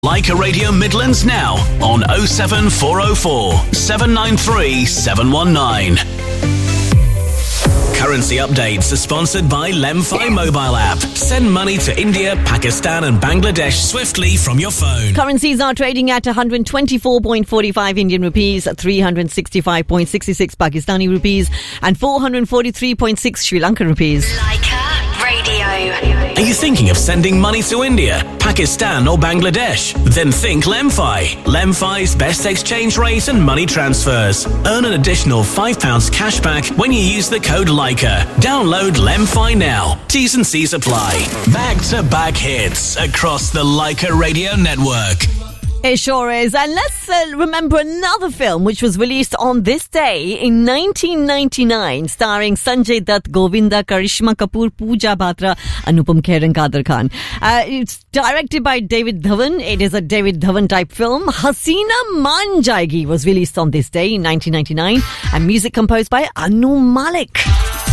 Leica Radio Midlands now on 07404 793 719. Currency updates are sponsored by Lemfi mobile app. Send money to India, Pakistan and Bangladesh swiftly from your phone. Currencies are trading at 124.45 Indian rupees, 365.66 Pakistani rupees and 443.6 Sri Lankan rupees. Leica Radio. Are you thinking of sending money to India, Pakistan or Bangladesh? Then think Lemfi. Lemfi's best exchange rate and money transfers. Earn an additional £5 cashback when you use the code Leica. Download Lemfi now. T's and C's apply. Back-to-back hits across the Leica Radio network. It sure is. And let's remember another film which was released on this day in 1999, starring Sanjay Dutt, Govinda, Karishma Kapoor, Pooja Batra, Anupam Kher and Kader Khan. It's directed by David Dhawan. It is a David Dhawan type film. Hasina Maan Jayegi was released on this day in 1999 and music composed by Anu Malik.